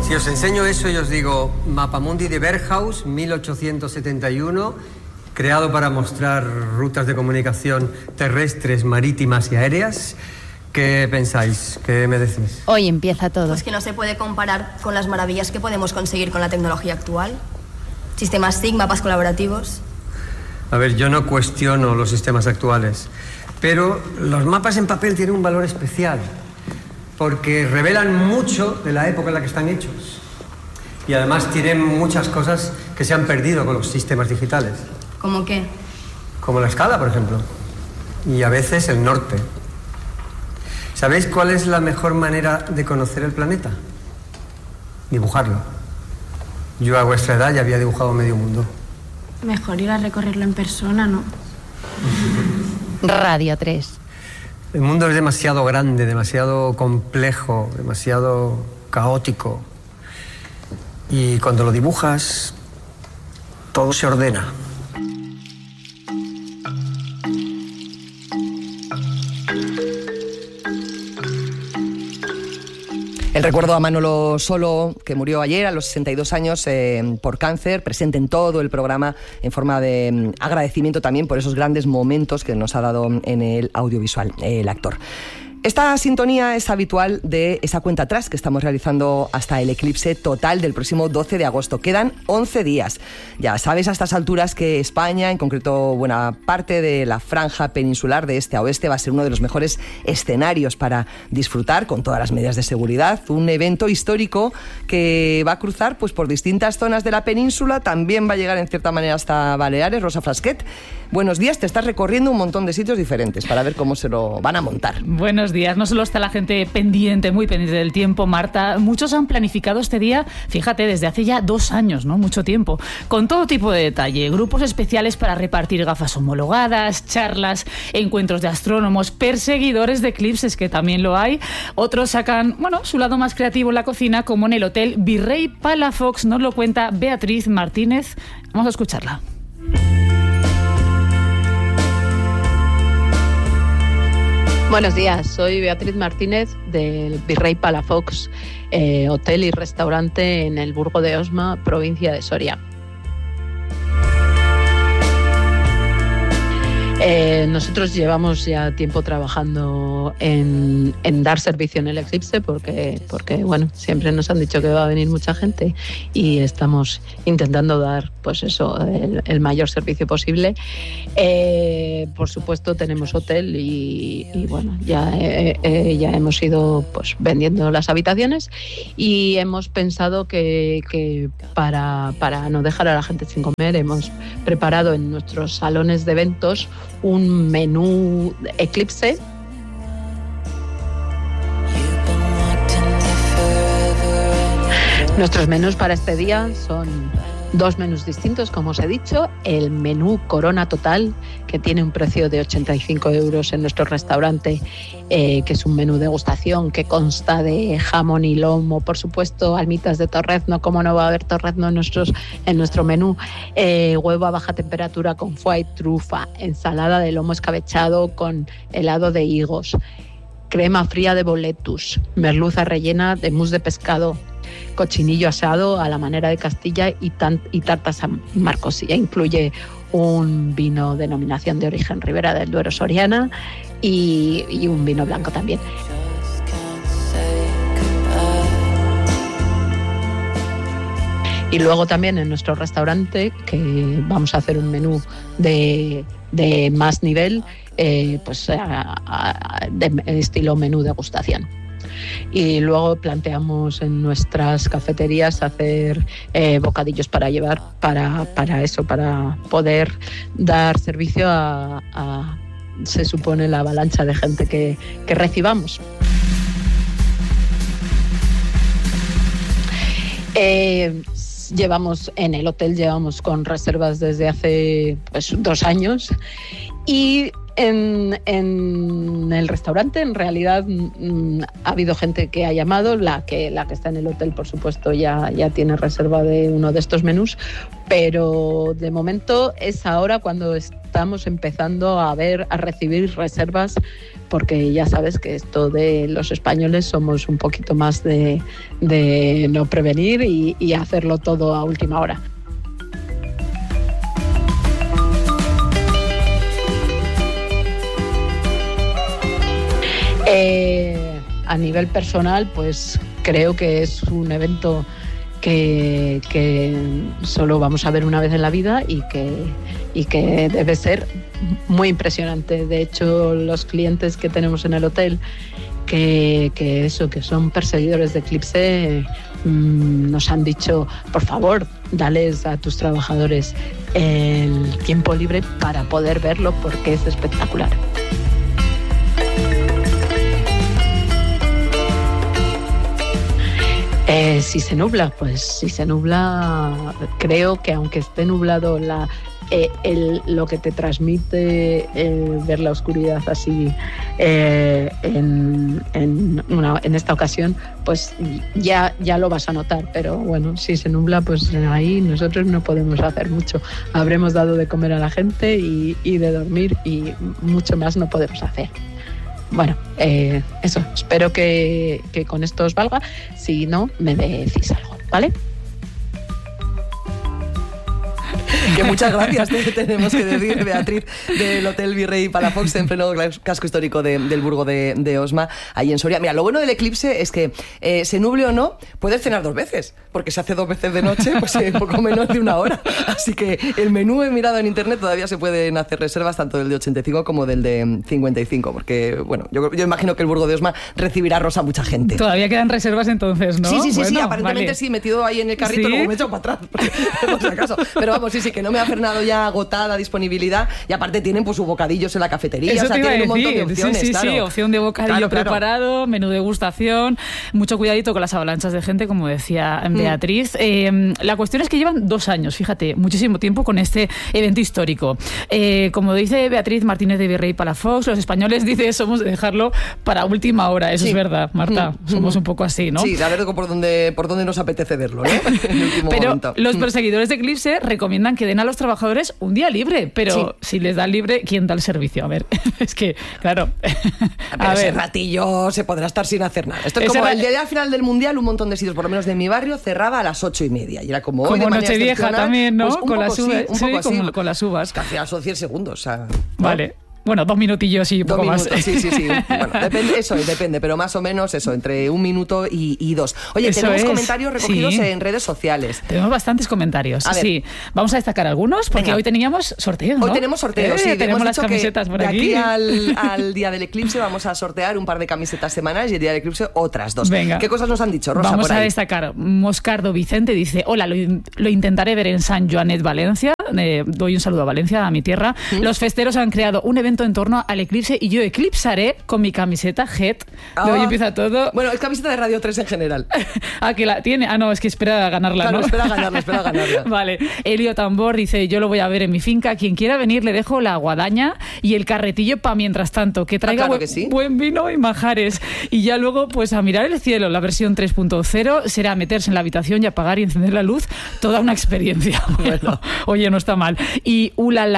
Si os enseño eso y os digo Mapamundi de Berghaus, 1871, creado para mostrar rutas de comunicación terrestres, marítimas y aéreas, ¿qué pensáis? ¿Qué me decís? Hoy empieza todo. Pues que no se puede comparar con las maravillas que podemos conseguir con la tecnología actual. Sistemas SIG, mapas colaborativos. A ver, yo no cuestiono los sistemas actuales, pero los mapas en papel tienen un valor especial, porque revelan mucho de la época en la que están hechos. Y además tienen muchas cosas que se han perdido con los sistemas digitales. ¿Cómo qué? Como la escala, por ejemplo. Y a veces el norte. ¿Sabéis cuál es la mejor manera de conocer el planeta? Dibujarlo. Yo a vuestra edad ya había dibujado medio mundo. Mejor ir a recorrerlo en persona, ¿no? Radio 3. El mundo es demasiado grande, demasiado complejo, demasiado caótico. Y cuando lo dibujas, todo se ordena. El recuerdo a Manolo Solo, que murió ayer a los 62 años por cáncer, presente en todo el programa en forma de agradecimiento también por esos grandes momentos que nos ha dado en el audiovisual el actor. Esta sintonía es habitual de esa cuenta atrás que estamos realizando hasta el eclipse total del próximo 12 de agosto. Quedan 11 días. Ya sabes a estas alturas que España, en concreto buena parte de la franja peninsular de este a oeste, va a ser uno de los mejores escenarios para disfrutar, con todas las medidas de seguridad, un evento histórico que va a cruzar pues por distintas zonas de la península. También va a llegar en cierta manera hasta Baleares. Rosa Frasquet, buenos días. Te estás recorriendo un montón de sitios diferentes para ver cómo se lo van a montar. Buenos días. No solo está la gente pendiente, muy pendiente del tiempo, Marta. Muchos han planificado este día, fíjate, desde hace ya 2 años, ¿no? Mucho tiempo. Con todo tipo de detalle. Grupos especiales para repartir gafas homologadas, charlas, encuentros de astrónomos, perseguidores de eclipses, que también lo hay. Otros sacan, su lado más creativo en la cocina, como en el Hotel Virrey Palafox. Nos lo cuenta Beatriz Martínez. Vamos a escucharla. Buenos días, soy Beatriz Martínez del Virrey Palafox, hotel y restaurante en el Burgo de Osma, provincia de Soria. Nosotros llevamos ya tiempo trabajando en dar servicio en el eclipse porque siempre nos han dicho que va a venir mucha gente y estamos intentando dar el mayor servicio posible. Por supuesto tenemos hotel y ya hemos ido vendiendo las habitaciones y hemos pensado que para no dejar a la gente sin comer hemos preparado en nuestros salones de eventos un menú eclipse. Nuestros menús para este día son 2 menús distintos, como os he dicho. El menú Corona Total, que tiene un precio de 85 euros en nuestro restaurante, que es un menú degustación que consta de jamón y lomo, por supuesto, almitas de torrezno, como no va a haber torrezno en nuestro menú, huevo a baja temperatura con foie y trufa, ensalada de lomo escabechado con helado de higos, crema fría de boletus, merluza rellena de mousse de pescado, cochinillo asado a la manera de Castilla y tarta San Marcos. Ya incluye un vino denominación de origen Ribera del Duero Soriana y un vino blanco también. Y luego también en nuestro restaurante, que vamos a hacer un menú de más nivel, de estilo menú degustación. Y luego planteamos en nuestras cafeterías hacer bocadillos para llevar, para poder dar servicio a se supone la avalancha de gente que recibamos. Llevamos con reservas desde hace 2 años y en el restaurante en realidad ha habido gente que ha llamado, la que está en el hotel por supuesto ya tiene reserva de uno de estos menús, pero de momento es ahora cuando estamos empezando a recibir reservas, porque ya sabes que esto de los españoles somos un poquito más de no prevenir y hacerlo todo a última hora. A nivel personal, pues creo que es un evento que solo vamos a ver una vez en la vida y que debe ser muy impresionante. De hecho, los clientes que tenemos en el hotel que son perseguidores de Eclipse nos han dicho, por favor, dales a tus trabajadores el tiempo libre para poder verlo, porque es espectacular. Si se nubla, creo que aunque esté nublado, lo que te transmite ver la oscuridad así en esta ocasión, pues ya lo vas a notar. Pero bueno, si se nubla, pues ahí nosotros no podemos hacer mucho. Habremos dado de comer a la gente y de dormir, y mucho más no podemos hacer. Bueno, eso, espero que con esto os valga. Si no, me decís algo, ¿vale? Que muchas gracias tenemos que decir, Beatriz, del Hotel Virrey Palafox, en pleno casco histórico del Burgo de Osma, ahí en Soria. Mira, lo bueno del eclipse es que se nuble o no, puedes cenar 2 veces, porque se hace 2 veces de noche, pues poco menos de 1 hora. Así que el menú he mirado en internet, todavía se pueden hacer reservas tanto del de 85 como del de 55, porque bueno, yo imagino que el Burgo de Osma recibirá a mucha gente. Todavía quedan reservas entonces, ¿no? Sí, aparentemente vale. Sí, metido ahí en el carrito, ¿sí? Luego me he echado para atrás, por si acaso. Pero vamos, sí, que no me ha Fernado ya agotada disponibilidad, y aparte tienen pues sus bocadillos en la cafetería. Eso, o sea, tienen un montón de opciones. Sí, opción de bocadillo preparado, menú degustación, mucho cuidadito con las avalanchas de gente, como decía Beatriz. La cuestión es que llevan 2 años, fíjate, muchísimo tiempo con este evento histórico. Como dice Beatriz Martínez de Virrey Palafox, los españoles, dice, somos de dejarlo para última hora. Eso es verdad, Marta. Somos un poco así, ¿no? Sí, la verdad, por dónde nos apetece verlo, ¿no? En el último pero momento. Los perseguidores de Eclipse recomiendan que den a los trabajadores un día libre, pero si les dan libre, ¿quién da el servicio? A ver, es que, claro. Pero ese ratillo se podrá estar sin hacer nada. Esto es como el día final del Mundial, un montón de sitios, por lo menos de mi barrio, cerraba a las 8:30. Y era como Nochevieja también, ¿no? Pues con las uvas. Un poco así. Con las uvas. Casi a 10 segundos, o sea, ¿no? Vale. Bueno, 2 minutillos y un poco más. Sí. Bueno, depende, pero más o menos eso, entre 1 minuto y 2. Oye, eso tenemos comentarios recogidos en redes sociales. Tenemos bastantes comentarios. Sí, vamos a destacar algunos, porque hoy teníamos sorteo, ¿no? Hoy tenemos sorteo, sí. Tenemos las camisetas por aquí. De aquí al día del eclipse vamos a sortear un par de camisetas semanales, y el día del eclipse otras 2. Venga. ¿Qué cosas nos han dicho, Rosa? Vamos a destacar. Moscardo Vicente dice, hola, lo intentaré ver en San Joanet, Valencia. Doy un saludo a Valencia, a mi tierra. Los festeros han creado un evento en torno al eclipse y yo eclipsaré con mi camiseta Head. De hoy empieza todo. Bueno, es camiseta de Radio 3 en general. Que la tiene. No, es que espera a ganarla, claro, ¿no? espera a ganarla. Vale. Elio Tambor dice, yo lo voy a ver en mi finca. Quien quiera venir le dejo la guadaña y el carretillo para mientras tanto. Que traiga buen vino y majares. Y ya luego, pues a mirar el cielo. La versión 3.0 será meterse en la habitación y apagar y encender la luz. Toda una experiencia. Bueno, oye, no está mal. Y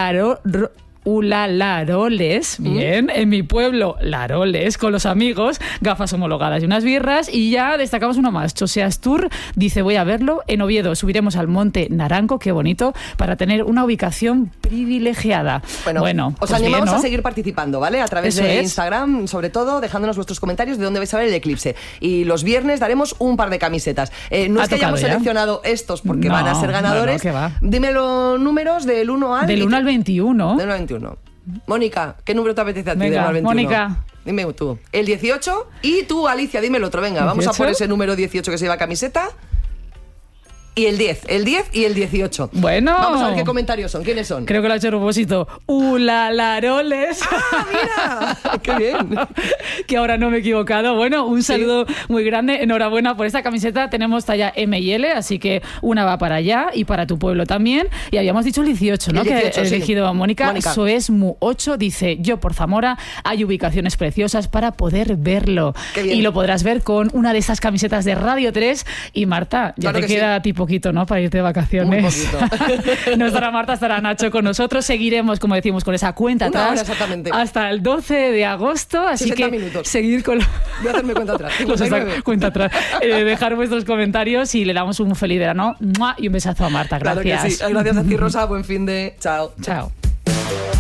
Laroles, bien, en mi pueblo, Laroles, con los amigos, gafas homologadas y unas birras. Y ya destacamos uno más, José Astur dice, voy a verlo en Oviedo, subiremos al Monte Naranco, qué bonito, para tener una ubicación privilegiada. Bueno, os animamos a seguir participando, ¿vale? A través de Instagram, sobre todo, dejándonos vuestros comentarios de dónde vais a ver el eclipse. Y los viernes daremos un par de camisetas. No es que hayamos seleccionado estos porque van a ser ganadores. Dime los números del 1 al... Del 1 al 21. Del 1 al 21. Mónica, ¿qué número te apetece a ti? Venga, del 1 al 21? Mónica. Dime tú. El 18 y tú, Alicia, dime el otro. Venga, 18. Vamos a por ese número 18 que se lleva camiseta. Y el 10 y el 18. Bueno. Vamos a ver qué comentarios son. ¿Quiénes son? Creo que lo ha hecho a propósito. Ulalaroles. ¡Ah, mira! ¡Qué bien! Que ahora no me he equivocado. Bueno, un saludo muy grande. Enhorabuena por esta camiseta. Tenemos talla M y L, así que una va para allá y para tu pueblo también. Y habíamos dicho el 18, ¿no? El 18, que he elegido a Mónica. Soesmu 8 dice, yo por Zamora hay ubicaciones preciosas para poder verlo. Y lo podrás ver con una de esas camisetas de Radio 3. Y Marta, ya te queda tipo poquito, ¿no? Para irte de vacaciones. Muy poquito. No estará Marta, estará Nacho con nosotros. Seguiremos, como decimos, con esa cuenta Una atrás. hora exactamente. Hasta el 12 de agosto. Así 60 que minutos. seguir con... Voy a hacerme cuenta atrás. 59. Cuenta atrás. Dejar vuestros comentarios y le damos un feliz verano. ¡Mua! Y un besazo a Marta. Gracias. Claro que sí. Gracias a ti, Rosa. Buen fin de... Chao. Chao.